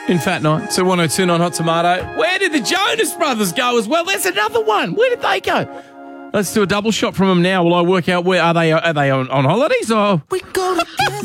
in Fat Night. So 102 on Hot Tomato. Where did the Jonas Brothers go as well? There's another one. Where did they go? Let's do a double shot from them now while I work out where are they on holidays or We go together.